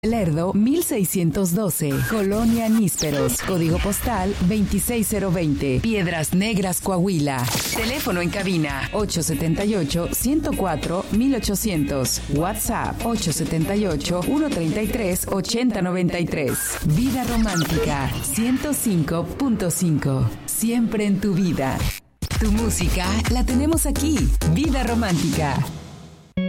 Lerdo 1612, Colonia Nísperos, código postal 26020, Piedras Negras, Coahuila. Teléfono en cabina 878-104-1800, WhatsApp 878-133-8093. Vida Romántica 105.5, siempre en tu vida. Tu música la tenemos aquí, Vida Romántica.